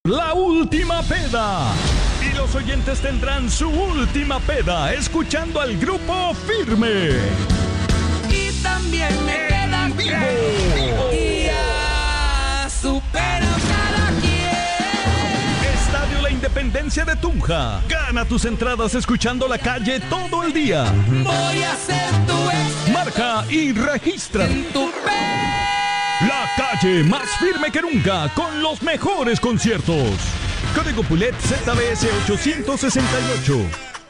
La última peda. Y los oyentes tendrán su última peda escuchando al Grupo Firme. Y también me queda vivo. Y ya supero cada quien. Estadio La Independencia de Tunja. Gana tus entradas escuchando La Calle todo el día. Voy a ser tu ex. Marca y registra. En tu La Calle más firme que nunca con los mejores conciertos. Código Pulet ZBS 868.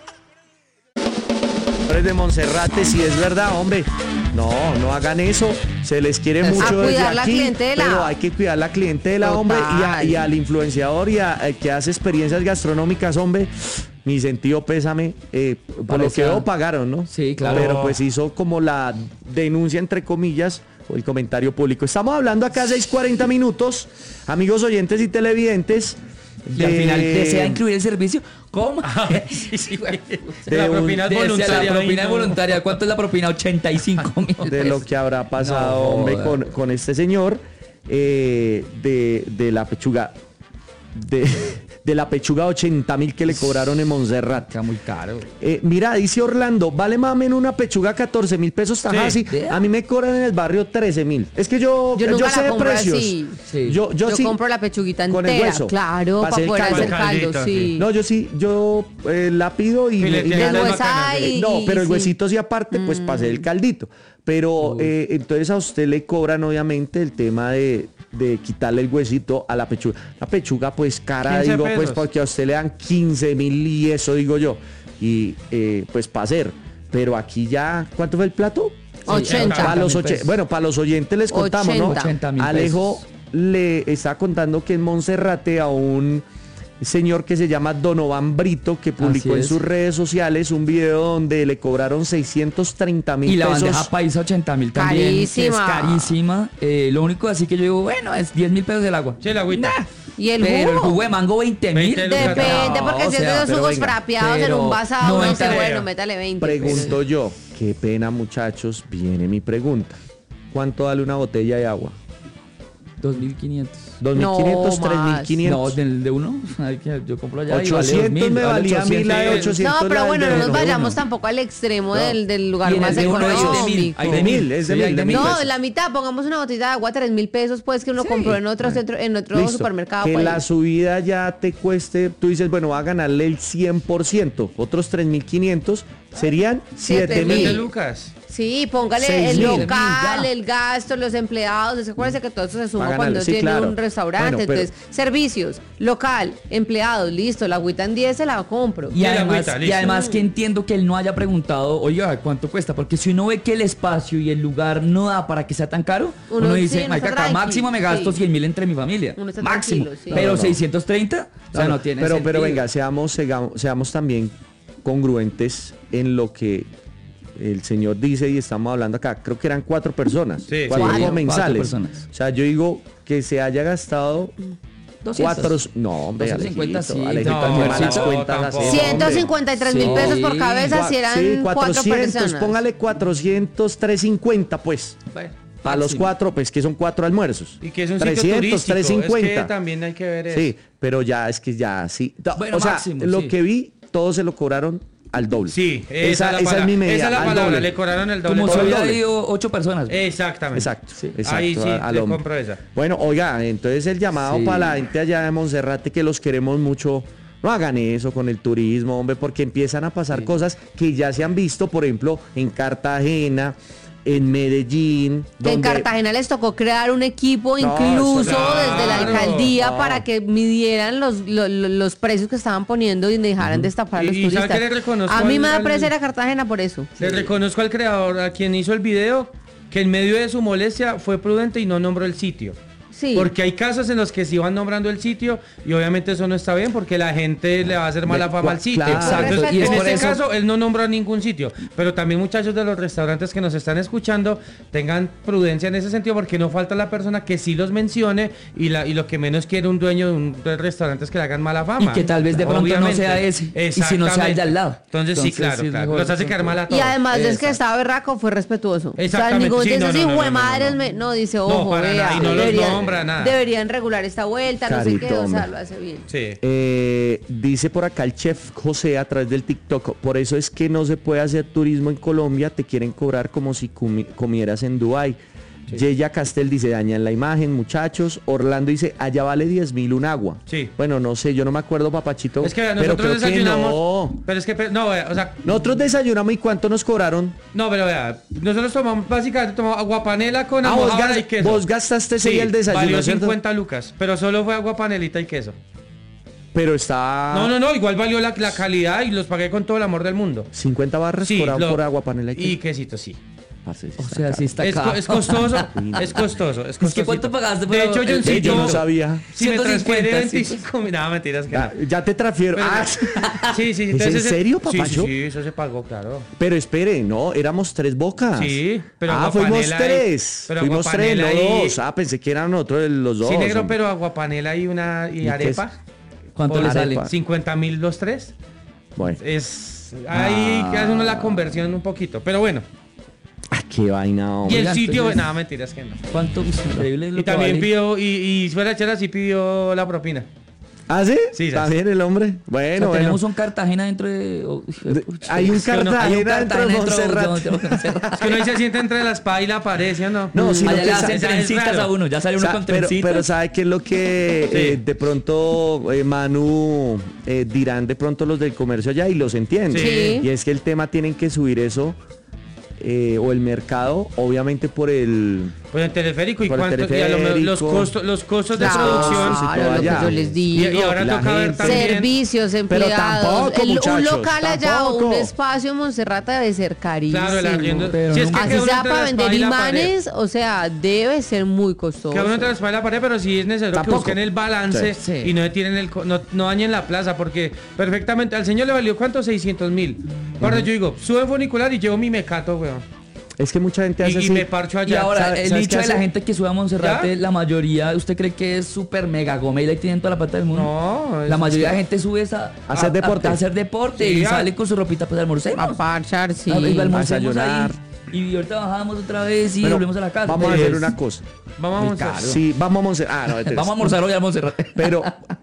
De Monserrate, si es verdad, hombre. No hagan eso. Se les quiere mucho desde cuidar la aquí, clientela. pero hay que cuidar la clientela, Total. hombre, y al influenciador y a que hace experiencias gastronómicas, hombre. Mi sentido pésame, por lo que veo pagaron, ¿no? Sí, claro. Pero pues hizo como la denuncia, entre comillas, o el comentario público. Estamos hablando acá 6:40 minutos, amigos oyentes y televidentes. Y al final desea incluir el servicio. ¿Cómo? Sí. La propina es voluntaria. La propina es no. voluntaria. ¿Cuánto es la propina? 85.000 de lo que habrá pasado, hombre, con este señor de la pechuga de la pechuga 80.000 que le cobraron en Montserrat. Está muy caro. Mira, dice Orlando, vale más o menos una pechuga 14.000 pesos Tajaci. Sí. A mí me cobran en el barrio 13.000. Es que yo nunca sé la de compro precios. así. Sí. Yo sí compro la pechuguita con el entera, hueso. claro, Pa' para hacer poder caldo. hacer caldo, Caldito, sí. No, yo la pido y Fileteada me es deshuesada bacana, y- no, pero el sí. huesito sí aparte, pues para hacer el caldito. Pero entonces a usted le cobran obviamente el tema de quitarle el huesito a la pechuga. La pechuga pues cara, 15 digo, pues pesos. porque a usted le dan 15.000 y eso digo yo. Y pues para hacer. Pero aquí ya, ¿cuánto fue el plato? 80. Para los 80.000 pesos. bueno, para los oyentes les contamos, ¿no? 80.000 Alejo pesos. le está contando que en Monserrate a un señor que se llama Donovan Brito, que publicó Así en es. sus redes sociales un video donde le cobraron 630.000 Y la pesos. bandeja paisa 80.000 también. Carísima. Es carísima. Lo único así que yo digo, bueno, es 10.000 pesos el agua. Sí, la agüita. Y el Pero el jugo. jugo de mango 20.000. 20 lucas. Depende, porque No, si es de o sea, los pero jugos venga, frapeados en pero un vasado, uno dice, 90. bueno, métale 20. Pregunto yo, qué pena muchachos, viene mi pregunta. ¿Cuánto vale una botella de agua? 2.500. ¿2.500, No, 3.500? No, de uno. Ay, que yo compro allá y vale 800 2.000, me vale valía a mí la de 800. 800. No, pero la bueno, de no nos uno. vayamos tampoco al extremo No. del lugar Y en más el de uno es de 1.000. económico. Hay de 1.000, es de Sí, 1.000, hay de 1.000 No, pesos. la mitad, pongamos una botella de agua, 3.000 pesos, pues que uno compró en otro centro, en otro Listo. supermercado. Que pues. la subida ya te cueste, tú dices, bueno, va a ganarle el 100%, otros 3.500 serían 7.000. 20 7.000. lucas. Sí, póngale 6.000. el local, Ya. el gasto, los empleados. Acuérdense que todo eso se suma Va a cuando ganarle, sí, tiene claro. un restaurante. Bueno, pero- Entonces, servicios, local, empleados, listo, la agüita en 10 se la compro. Y la además, agüita, y listo. además que entiendo que él no haya preguntado, oiga, ¿cuánto cuesta? Porque si uno ve que el espacio y el lugar no da para que sea tan caro, Uno uno sí, dice, uno marica, está acá tranqui, máximo me gasto sí. 100.000 entre mi familia. Uno está Máximo. tranquilo, sí. Pero No, no. 630, o sea, no tiene pero sentido. venga, seamos también congruentes en lo que el señor dice y estamos hablando acá. Creo que eran 4 personas, Sí, 4 sí. comensales. 4 personas. O sea, yo digo que se haya gastado 200. 4, no, hombre, 250, sí. Alejito, No, qué malas no, cuentas tampoco. hace, hombre. 153.000 Sí. pesos por cabeza si eran Sí, 4 400, personas. póngale 400, 350, pues. Bueno, Para los máximo. 4, pues que son 4 almuerzos. Y que es un sitio 300, turístico. 350. Es que también hay que ver eso. Sí, pero ya, es que ya, sí. Bueno, o sea, máximo, lo sí. que vi, todos se lo cobraron al doble. Sí, esa esa es mi medida. Esa es la al palabra, doble. le cobraron el doble. Como Todo si el hubiera doble. ido 8 personas. Exactamente. Exacto, Sí. exacto. Ahí sí, al le hombre. compro esa. Bueno, oiga, entonces el llamado Sí. para la gente allá de Monserrate, que los queremos mucho, no hagan eso con el turismo, hombre, porque empiezan a pasar cosas que ya se han visto, por ejemplo, en Cartagena, en Medellín. Que en donde- Cartagena les tocó crear un equipo No, incluso eso- desde la Claro. alcaldía No. para que midieran los precios que estaban poniendo y dejaran de estafar a los Y ¿sabe turistas. qué le reconozco A mí me da al- presa ir a Cartagena por eso. Le reconozco al creador, a quien hizo el video, que en medio de su molestia fue prudente y no nombró el sitio. Sí. Porque hay casos en los que sí van nombrando el sitio y obviamente eso no está bien porque la gente le va a hacer mala fama al sitio. Claro. Entonces, Exacto. Y es en por este eso- caso él no nombró ningún sitio. Pero también muchachos de los restaurantes que nos están escuchando tengan prudencia en ese sentido porque no falta la persona que sí los mencione y lo que menos quiere un dueño de restaurante es que le hagan mala fama. Y que tal vez de pronto Obviamente. no sea ese, y si no sea el de al lado. Entonces sí, Entonces, claro, sí es claro. mejor Los hace quedar mal a Y todos. además es que Exacto. estaba berraco, fue respetuoso. O sea, Exactamente, ningún sí, de no, esos no, no, hijos de no, no, madres no. no dice, No, ojo, para vea, nada, y no los debería- nombra. sombra, nada. Deberían regular esta vuelta, no sé qué, Carito, o sea, hombre. lo hace bien. Sí. Dice por acá el chef José a través del TikTok, por eso es que no se puede hacer turismo en Colombia, te quieren cobrar como si comieras en Dubái. Yeya Castel dice, dañan la imagen, muchachos. Orlando dice, allá vale 10.000 un agua. Sí. Bueno, no sé, yo no me acuerdo, papachito. Es que pero nosotros creo que desayunamos. no. Pero es que, no, o sea, Nosotros desayunamos y ¿cuánto nos cobraron? no, pero vea, nosotros básicamente tomamos aguapanela con Ah, vos, almojábara y queso. vos gastaste ese Sí, día el desayuno, valió ¿cierto? 50 lucas, pero solo fue aguapanelita y queso. Pero está... No, igual valió la calidad y los pagué con todo el amor del mundo. 50 barras Sí, por agua panela y quesito, sí. Parce, sí O está sea, caro. sí está Es, caro. es costoso, es costoso. Es que ¿cuánto pagaste? De hecho, yo Johncito, yo no sabía. Si me 150, transfiere sí. 25 mil, no, mentiras que no. Ya te transfiero. Pero- Ah, Sí, ¿Es entonces en serio, sí, papacho? Sí, eso se pagó, claro. pero espere, no, éramos 3 bocas. Sí, pero fuimos aguapanela 3. pero Fuimos 3, no aguapanela y- 2. Pensé que eran nosotros los 2. Sí, negro, pero aguapanela y ¿Y arepa. ¿Cuánto Por le arepa. sale? 50.000 los 3. Bueno, Es ahí que hace uno la conversión un poquito, pero bueno. qué vaina, Y hombre. el Oigan, sitio, entonces- nada, mentiras que no. ¿Cuánto? Increíble lo Y que también vale. pidió, y fuera de chela sí pidió la propina. ¿Ah, sí? Sí, Está sí. bien el hombre. O sea, Bueno, tenemos bueno. un Cartagena dentro de... Hay un Cartagena dentro de Montserrat. Es que uno ahí se siente entre la espada y la pared, ¿sí o no? No, sino Allá que le sa- hacen es trencitas raro. a uno, ya sale uno con pero trencitas. ¿sabe qué es lo que Sí. de pronto Manu dirán de pronto los del comercio allá y los entiende? Sí. Y es que el tema tienen que subir eso o el mercado, obviamente por el... Pues en teleférico y Por el cuánto y a lo mejor los costos de producción. sí, Claro, todo lo que allá. yo les digo. Y ahora la toca ver gente. también. Servicios, Pero empleados. tampoco, un muchachos, local allá, tampoco. un espacio en Monserrat debe ser carísimo. Claro, el arriendo. Pero Si es que nunca- queda Así uno sea entre para la vender espada y la pared. imanes, o sea, debe ser muy costoso. Queda uno entre la espada y la pared, pero sí es necesario Tampoco. que busquen el balance Sí. y no tienen no dañen la plaza, porque perfectamente al señor le valió ¿cuánto? 600.000. Ahora yo digo, sube en funicular y llevo mi mecato, weón. Es que mucha gente hace Y así. me parcho Y allá. ahora, ¿Sabe- el sabes nicho qué de la hace? gente que sube a Monserrate, ¿Ya? la mayoría, ¿usted cree que es súper mega gomela y tienen toda la plata del mundo? No, La mayoría de la gente sube a hacer deporte. A hacer deporte Sí, y a- sale con su ropita pues almorcemos. A parchar, sí. Almorcemos desayunar. ahí, y ahorita bajamos otra vez y Bueno, volvemos a la casa. Vamos a Pues, hacer una cosa. Vamos a Sí, vamos a Montserrat. No, mentiras. Vamos a almorzar hoy a Monserrate. Pero,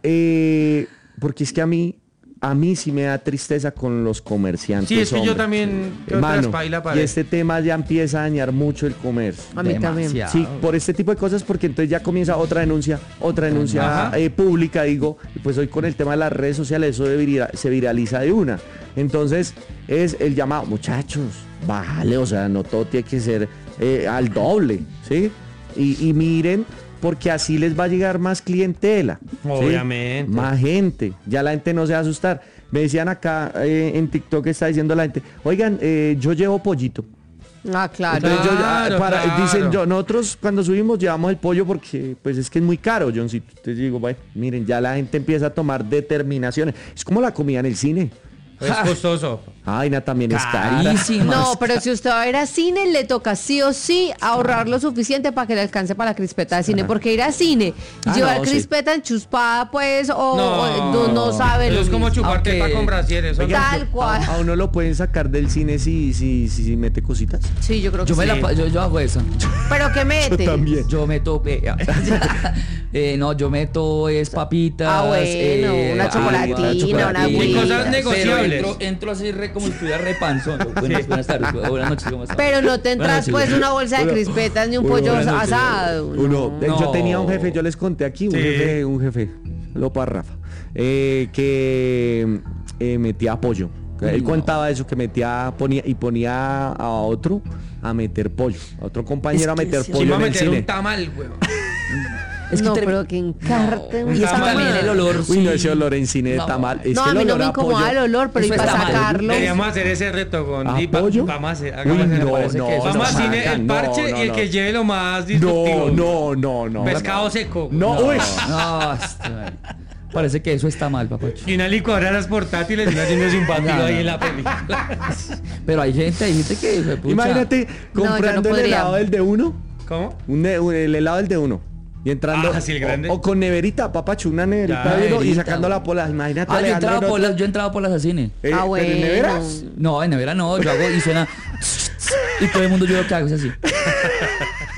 porque es que a mí sí me da tristeza con los comerciantes. Sí, es que yo hombre. también quedo entre la Hermano, espada y la pared. y este tema ya empieza a dañar mucho el comercio. A mí también. Demasiado. Sí, por este tipo de cosas, porque entonces ya comienza otra denuncia Ajá. pública, digo, y pues hoy con el tema de las redes sociales eso se viraliza de una. Entonces es el llamado, muchachos, bájale, o sea, no todo tiene que ser al doble, ¿sí? Y miren, porque así les va a llegar más clientela. ¿sí? Obviamente. Más gente, ya la gente no se va a asustar. Me decían acá en TikTok, está diciendo la gente, oigan, yo llevo pollito. Ah, claro. Entonces Claro, claro. dicen, nosotros cuando subimos llevamos el pollo porque pues es que es muy caro, Johncito. Entonces digo, bueno, miren, ya la gente empieza a tomar determinaciones. Es como la comida en el cine. Es costoso. Ay, también es cara. Carísimas. No, pero si usted va a ir a cine, le toca sí o sí ahorrar lo suficiente para que le alcance para la crispeta de cine. Porque ir a cine, llevar no, sí. crispeta enchuspada, pues, o no sabe Eso lo es como mismo. chupar tepa Aunque- con brasier, eso Oiga, Tal cual. A uno lo pueden sacar del cine si mete cositas. Sí, yo creo que Yo, sí. yo hago eso. ¿Pero qué mete? Yo meto... no, yo meto es papitas. Ah, bueno, una chocolatina, una Y agüita. cosas negociables. Pero entro así como si estuviera repanzón. Buenas tardes, buenas noches, ¿cómo estás? Pero no tendrás Buenas pues noches. una bolsa de crispetas ni un pollo Buenas noches. asado. No. Yo tenía un jefe, yo les conté aquí, un jefe, lo Rafa, que metía pollo. Él contaba eso, que ponía a otro a meter pollo, a otro compañero a meter Sí, pollo va a en el meter cine. un tamal, weón. Es que No, ter- pero que encarte un Y es que tamal. también el olor. Uy, no, sí. ese olor en cine de No. tamal. Es No, que a el mí no olor me a incomoda pollo- el olor, pero y Eso para está mal. sacarlo. Deberíamos hacer ese reto con ¿A pollo? Vamos a hacer, Uy, hagamos ese no, parece no, que no, vamos a cine sacan, el parche no, y el no. que lleve lo más disruptivo. No. Pescado seco. No, uy. No, parece que eso está mal, papacho. Y una licuadora las portátiles y una haciendo simpático No, no. ahí en la película. Pero hay gente que... pucha, Imagínate No, yo comprando no el podría. helado del de uno, ¿Cómo? el helado del de uno. Y entrando Ah, sí, el grande. o con neverita, papacho, una neverita Ya, de uno y neverita. sacando la pola. Imagínate. Ah, yo he Alejandro, entrado en por otro- las, yo he entrado por las al cine. Ah, ¿pero en neveras? bueno. No, en nevera no, yo hago y suena... y todo el mundo yo lo que hago es así.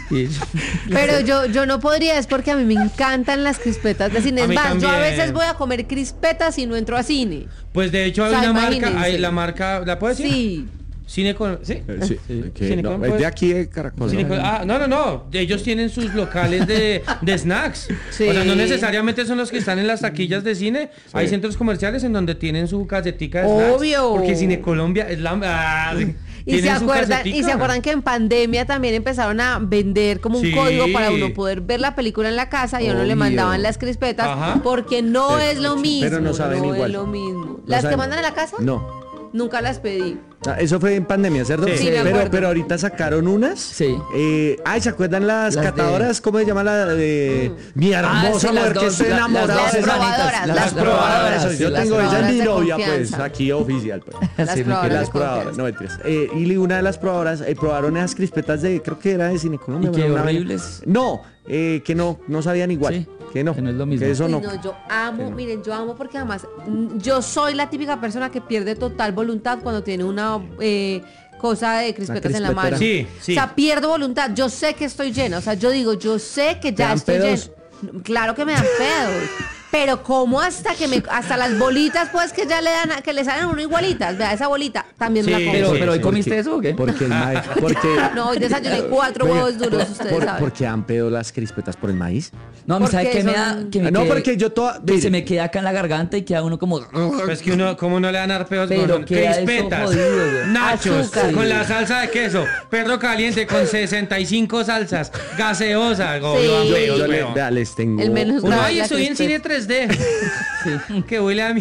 Y- Pero yo no podría, es porque a mí me encantan las crispetas de cine. A Es mí más, yo a también. veces voy a comer crispetas y no entro a cine. Pues de hecho hay O sea, una marca, imagínense. la marca, ¿la puedes decir? Sí. Cine con, ¿sí? Sí, que Cine no, con- es de aquí de Caracol. Cine ¿no? con- no. Ellos tienen sus locales de snacks. Sí. O sea, no necesariamente son los que están en las taquillas de cine. Sí. Hay centros comerciales en donde tienen su casetica de snacks. Obvio. Porque Cine Colombia es la... Y se, acuerdan, acuerdan que en pandemia también empezaron a vender como un Sí. código para uno poder ver la película en la casa y a uno le Obvio. mandaban las crispetas Ajá. porque no Pero- es lo mismo. pero no saben igual. es lo mismo. No ¿Las que saben. mandan a la casa? No. Nunca las pedí. Ah, eso fue en pandemia, ¿cierto? Sí. Sí, me acuerdo. pero ahorita sacaron unas. Sí. ¿Se acuerdan las Las de- catadoras? ¿Cómo se llama la de mi hermosa sí, las mujer que dos, estoy las enamorado? dos de esa- probadoras, Las probadoras. sí, Yo las tengo esa es probadoras mi de novia, pues, confianza. aquí oficial. Pues. Las Sí, me probadoras Las de probadoras, confianza. no mentiras. Y una de las probadoras probaron esas crispetas de, creo que era de Cine Colombia. ¿Y qué bueno, una vaina. horribles? No, que no sabían igual. Sí, que no. que no es lo mismo. Que eso Uy, no. no, yo amo, miren, yo amo porque además yo soy la típica persona que pierde total voluntad cuando tiene una cosa de crispetas en la crispetera. mano. Sí, sí. O sea, pierdo voluntad. Yo sé que estoy llena. O sea, yo digo, yo sé que ¿Te ya dan estoy pedos? llena. Claro que me dan pedos. Pero como hasta las bolitas, pues que ya le dan, que le salen a uno igualitas. Vea, esa bolita también me la Sí, como. Pero, sí, pero hoy sí, comiste Porque- eso o qué? Porque el maíz. Porque, No, hoy desayuné 4 huevos duros, ustedes saben. porque han pedido las crispetas por el maíz. No, a mí ¿sabe porque qué me son- da? Que me No, quede- porque yo toda. que mire, se me queda acá en la garganta y queda uno como... Pues que uno, ¿cómo no le van a dar pedos? Pero con queda eso crispetas, jodido, güey. nachos, Azúcar. con la salsa de queso, perro caliente con 65 salsas, gaseosa, Sí. yo vea, les tengo. El menos Uno, grave ay, la estoy en cine crispeta. 3D. Que huele a mí.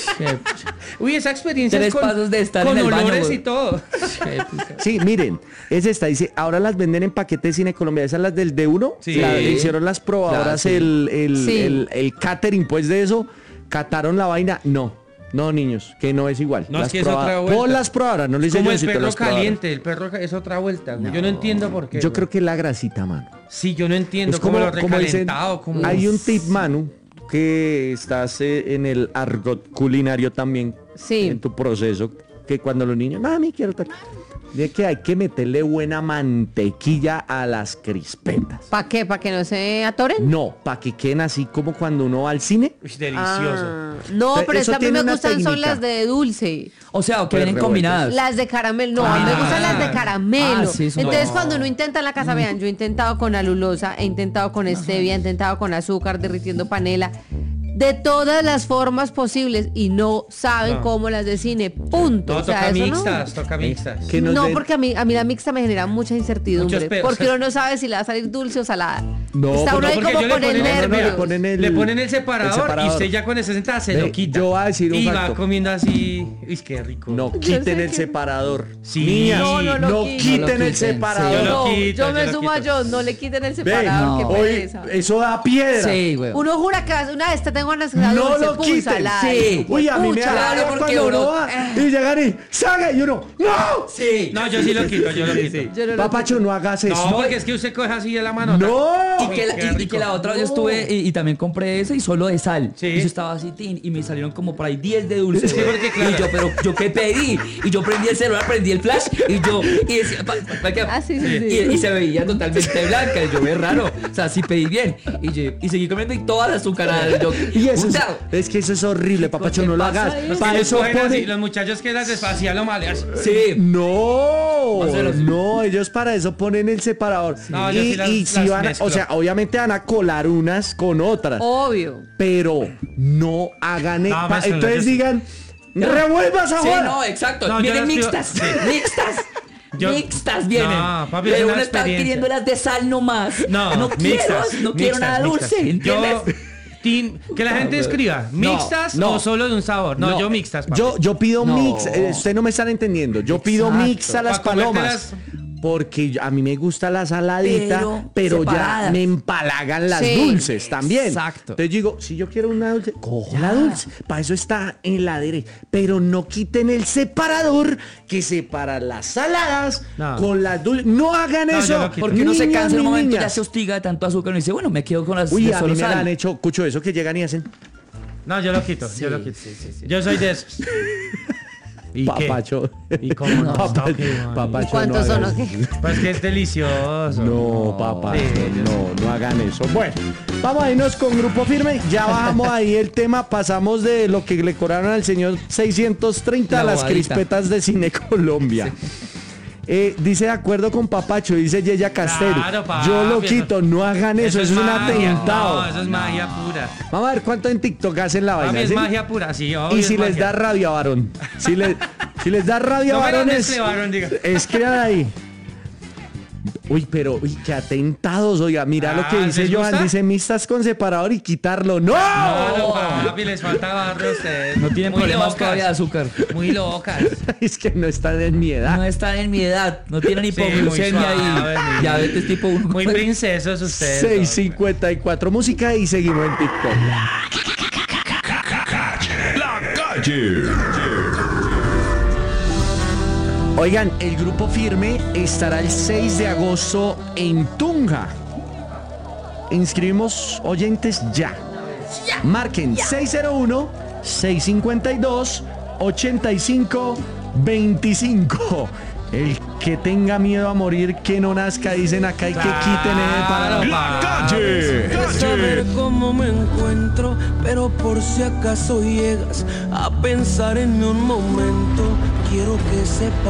Uy, esa experiencia 3 es con, pasos de estar con en el baño, olores güey. y todo. Sí, miren, es esta, dice, ahora las venden en paquete de Cine Colombia, esas las del D1, Sí. hicieron las probadoras, Claro, sí. Sí. el catering pues de eso, cataron la vaina, no niños, que no es igual. No, es Las que es otra vuelta. Pon las probadoras, no le hice Como yo, el si te perro las probadoras. caliente, el perro es otra vuelta. Yo no entiendo por qué. Yo güey. creo que es la grasita, mano. Sí, yo no entiendo Es como, lo como dicen, recalentado, como... hay un tip, Manu, que estás en el argot culinario también, Sí. en tu proceso, que cuando los niños, mami, quiero tal, de que hay que meterle buena mantequilla a las crispetas. ¿Para qué? ¿Para que no se atoren? No, para que queden así como cuando uno va al cine. Uy, delicioso. Ah, no, pero Eso estas a mí tiene me una gustan son técnica. las de dulce. O sea, que Pues vienen revueltas. combinadas. Las de caramelo, no, a mí me gustan las de caramelo. Ah, sí, eso Entonces no. cuando uno intenta en la casa, vean, yo he intentado con alulosa, he intentado con stevia, he intentado con azúcar, derritiendo panela, de todas las formas posibles y no saben No. cómo las de cine, punto. No, O sea, toca eso mixtas, toca mixtas. Que nos No, den- porque a mí la mixta me genera mucha incertidumbre, Muchos pedos. porque uno no sabe si le va a salir dulce o salada. No, Está porque- uno ahí porque como yo le con el ponen- nervio. le ponen el- Le ponen el separador, y usted ya con ese senta se Ve, lo quita. yo voy a decir un y facto. va comiendo así. Uy, qué rico. No Yo quiten sé el que- separador. Sí. Niñas, No, no lo no quiten. quiten No lo el quiten, separador. sí. Yo lo No, quito, yo yo me lo sumo a quito. John, no le quiten el Ve, separador, qué hoy pereza. eso da piedra. Sí, güey. Uno jura que una vez te tengo ganas de No dulce, lo pum, quiten. salada. Sí. Uy, a mí me Pucha, da claro, rabia porque cuando uno- uno va y llegan y salga y uno, ¡no! Sí. No, yo sí lo quito, yo lo quito. Yo no lo Papacho, no hagas eso. No, porque es que usted coge así de la mano. No. Y que, Qué y rico. que la otra vez yo estuve y también compré ese y solo de sal. Sí. Y yo estaba así, tin, y me salieron como por ahí 10 de dulce. Sí, güey. porque claro. Y yo, pero yo qué pedí. Y yo prendí el celular, prendí el flash y yo, y decía, Ah, sí, sí, sí. Y se veía totalmente blanca. Y yo, ve raro. O sea, sí pedí bien. Y seguí comiendo y todas azucaradas. Yo, Y eso puta, es que eso es horrible, papacho, ¿Qué no lo pasa hagas. ahí? Los Para que les eso cogen así, pone... los muchachos que las desfacían lo maleas. sí. No, Más o menos. no, ellos para eso ponen el separador. No, yo y sí las- y si las van a- mezclo. o sea, obviamente van a colar unas con otras, Obvio. pero no hagan No, mézclenlas, entonces yo sí. digan, revuelvas Sí, ahora. no, exacto. No, yo vienen las pido- mixtas. sí. Mixtas. Yo- Mixtas vienen. No, papi, es Uno una está experiencia. queriendo las de sal nomás. No, quiero, mixtas, no quiero mixtas, nada mixtas. dulce, ¿entiendes? Yo, que la gente escriba, ¿mixtas no. o solo de un sabor? No, yo mixtas, papi. Yo pido No. mix, usted no me están entendiendo. Yo pido Exacto. mix a las Pa' palomas. Porque a mí me gusta la saladita, pero ya separadas. me empalagan las Sí. dulces también. Exacto. Entonces digo, si yo quiero una dulce, cojo la dulce. Para eso está en la derecha. Pero no quiten el separador que separa las saladas No. con las dulces. No hagan No, eso. yo lo quito. Porque uno se Niñas cansa en un ni momento, ya niñas. se hostiga de tanto azúcar y dice, bueno, me quedo con las Uy, de a mí solo me sal. han hecho, cucho, eso que llegan y hacen. No, yo lo quito, yo lo quito. Yo soy de esos. ¿Y qué? Papacho. ¿Y cómo no? Papa- Ok, man. Papacho, ¿Y cuántos no son o hagan qué? eso. Pues que es delicioso. No, Papacho, Sí, no hagan eso. Bueno, vamos a irnos con Grupo Firme. Ya bajamos ahí el tema. Pasamos de lo que le cobraron al señor 630 a La las bobadita. crispetas de Cine Colombia. Dice de acuerdo con Papacho, dice Yeya Castell. Claro, papi, Yo lo eso- quito, no hagan eso, es un magia. atentado. No, eso es magia pura. Vamos a ver cuánto en TikTok hacen la A mí vaina. es ¿sí? magia pura, sí. obvio Y es si les magia. da rabia, varón. Si les da rabia, No me lo varones. mezcle, varón, diga. Escriban ahí. Uy, pero, qué atentados, oiga, mira lo que dice ¿les Johan, gusta? dice mistas con separador y quitarlo. ¡No! No, papi, les falta barro a ustedes. No tienen Muy problemas locas. todavía de azúcar. Muy locas. Es que no están en mi edad. No están en mi edad, no tienen Sí, muy hipoglucemia suave, y muy- diabetes tipo 1. Muy princesos ustedes. 6:54 música y seguimos en TikTok. La calle. Oigan, el Grupo Firme estará el 6 de agosto en Tunja. Inscribimos oyentes ya. Marquen 601-652-8525. El que tenga miedo a morir, que no nazca, dicen acá y que quiten el para La calle. Saber cómo me encuentro, pero por si acaso llegas a pensar en mí un momento, quiero que sepas.